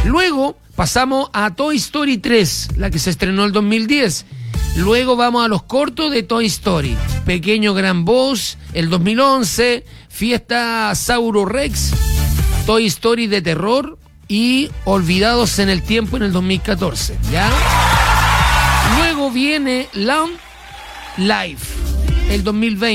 Luego pasamos a Toy Story 3, la que se estrenó el 2010. Luego vamos a los cortos de Toy Story. Pequeño Gran Boss, el 2011. Fiesta Sauro Rex. Toy Story de terror. Y Olvidados en el Tiempo en el 2014. ¿Ya? Luego viene Long Life, el 2020.